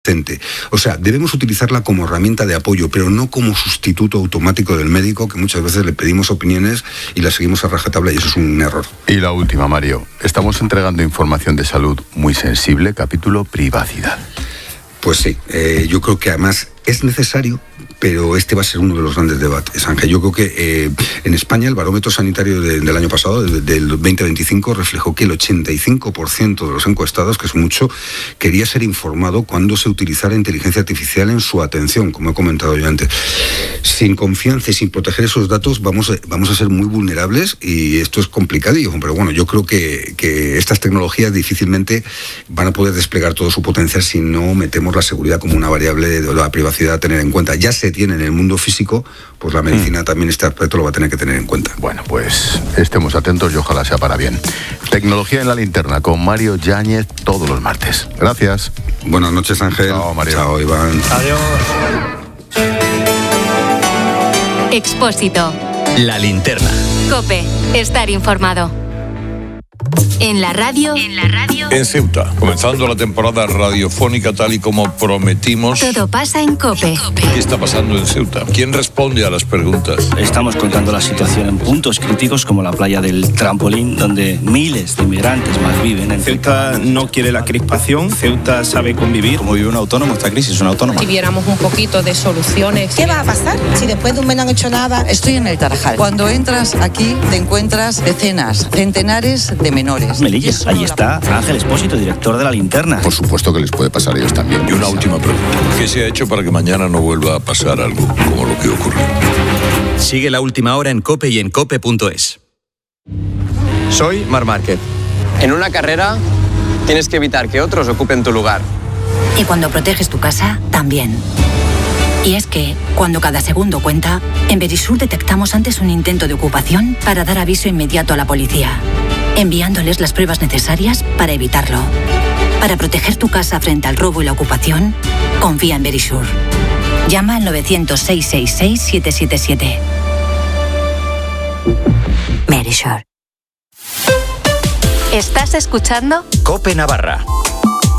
O sea, debemos utilizarla como herramienta de apoyo, pero no como sustituto automático del médico, que muchas veces le pedimos opiniones y las seguimos a rajatabla, y eso es un error. Y la última, Mario. Estamos entregando información de salud muy sensible, capítulo privacidad. Pues sí, yo creo que además es necesario, pero este va a ser uno de los grandes debates, Ángel. Yo creo que en España el barómetro sanitario del año pasado, del 2025, reflejó que el 85% de los encuestados, que es mucho, quería ser informado cuando se utilizara inteligencia artificial en su atención, como he comentado yo antes. Sin confianza y sin proteger esos datos vamos a ser muy vulnerables, y esto es complicadillo, pero bueno, yo creo que estas tecnologías difícilmente van a poder desplegar todo su potencial si no metemos la seguridad como una variable de la privacidad a tener en cuenta. Ya se tiene en el mundo físico, pues la medicina también este aspecto lo va a tener que tener en cuenta. Bueno, pues estemos atentos y ojalá sea para bien. Tecnología en la linterna con Mario Yáñez todos los martes. Gracias. Buenas noches, Ángel. Chao, Mario. Chao, Iván. Adiós. Expósito. La linterna. COPE. Estar informado. En la radio. En Ceuta, comenzando la temporada radiofónica tal y como prometimos. Todo pasa en COPE. ¿Qué está pasando en Ceuta? ¿Quién responde a las preguntas? Estamos contando la situación en puntos críticos como la playa del Trampolín, donde miles de inmigrantes más viven. Ceuta no quiere la crispación, Ceuta sabe convivir. Como vive un autónomo, esta crisis es un autónomo. Si viéramos un poquito de soluciones. ¿Qué va a pasar si después de un mes no han hecho nada? Estoy en el Tarajal. Cuando entras aquí te encuentras decenas, centenares de menores. Melilla, ahí está Ángel Expósito, director de La Linterna. Por supuesto que les puede pasar a ellos también. Y una última pregunta. ¿Qué se ha hecho para que mañana no vuelva a pasar algo como lo que ocurrió? Sigue La Última Hora en COPE y en COPE.es. Soy Marc Márquez. En una carrera tienes que evitar que otros ocupen tu lugar. Y cuando proteges tu casa, también. Y es que, cuando cada segundo cuenta, en Verisur detectamos antes un intento de ocupación para dar aviso inmediato a la policía, enviándoles las pruebas necesarias para evitarlo. Para proteger tu casa frente al robo y la ocupación, confía en Verisur. Llama al 900-666-777. Verisur. ¿Estás escuchando? COPE Navarra.